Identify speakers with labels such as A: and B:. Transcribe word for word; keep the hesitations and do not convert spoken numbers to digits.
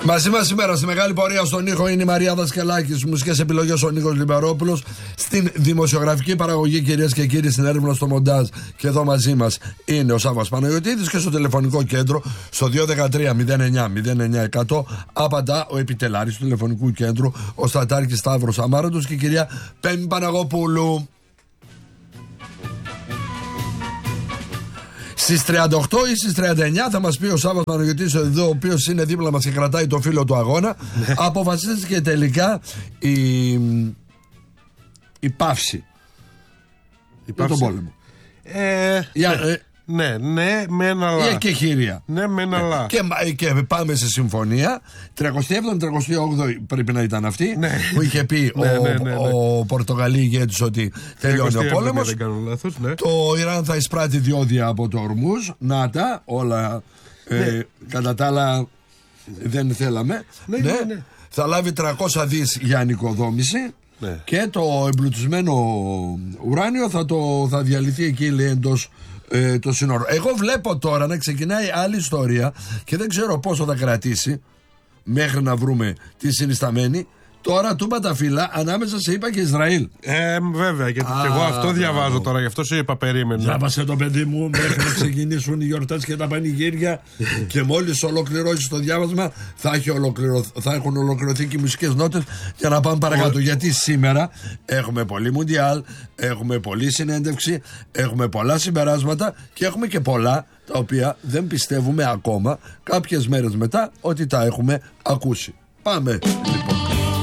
A: Μαζί μας σήμερα στη μεγάλη πορεία στον ήχο είναι η Μαρία Δασκαλάκη, στις μουσικές επιλογές ο Νίκος Λιμπερόπουλος, στην δημοσιογραφική παραγωγή, κυρίες και κύριοι, στην έρευνα στο μοντάζ. Και εδώ μαζί μας είναι ο Σάββας Παναγιωτίδης και στο τηλεφωνικό κέντρο στο δύο ένα τρία μηδέν εννιά μηδέν εννιά εκατό απαντά ο επιτελάρης του τηλεφωνικού κέντρου, ο Στρατάρχης Σταύρος Αμάραντος και η κυρία Πέμπη Παναγόπουλου. Στις τριάντα οκτώ ή στις τριάντα εννιά θα μας πει ο Σάββας Παναγιωτής εδώ, ο οποίος είναι δίπλα μας και κρατάει το φύλλο του αγώνα. Αποφασίστηκε τελικά η, η παύση για τον πόλεμο.
B: Ε,
A: για,
B: ναι.
A: ε,
B: Ναι, ναι, με ένα αλλά.
A: Η εκεχηρία.
B: Ναι, με ένα αλλά.
A: Και, και πάμε σε συμφωνία. τριάντα επτά τριάντα οκτώ πρέπει να ήταν αυτή,
B: ναι,
A: που είχε πει
B: ναι,
A: ο,
B: ναι, ναι, ναι.
A: ο Πορτογαλί ηγέτης ότι τελειώνει ο πόλεμος.
B: Ναι.
A: Το Ιράν θα εισπράττει διόδια από το Ορμούζ. Να τα όλα. Ναι. Ε, κατά τα άλλα δεν θέλαμε.
B: Ναι,
A: ναι.
B: ναι, ναι.
A: Θα λάβει τριακόσια δις για ανοικοδόμηση.
B: Ναι.
A: Και το εμπλουτισμένο ουράνιο θα, το, θα διαλυθεί εκεί, λέει, εντός ε, το σύνορο. Εγώ βλέπω τώρα να ξεκινάει άλλη ιστορία και δεν ξέρω πόσο θα κρατήσει μέχρι να βρούμε τη συνισταμένη. Τώρα του είπα τα φύλλα ανάμεσα σε ΗΠΑ και Ισραήλ.
B: Ε, βέβαια, γιατί
A: Α,
B: και εγώ αυτό διαβάζω
A: μπράβο.
B: τώρα, γι' αυτό σου είπα περίμενε.
A: Διάβασε το παιδί μου μέχρι να ξεκινήσουν οι γιορτές και τα πανηγύρια και μόλις ολοκληρώσει το διάβασμα θα, έχει ολοκληρωθ, θα έχουν ολοκληρωθεί και οι μουσικές νότες για να πάμε παρακάτω. Γιατί σήμερα έχουμε πολύ Μουντιάλ, έχουμε πολλή συνέντευξη, έχουμε πολλά συμπεράσματα και έχουμε και πολλά τα οποία δεν πιστεύουμε ακόμα κάποιες μέρες μετά ότι τα έχουμε ακούσει. Πάμε λοιπόν.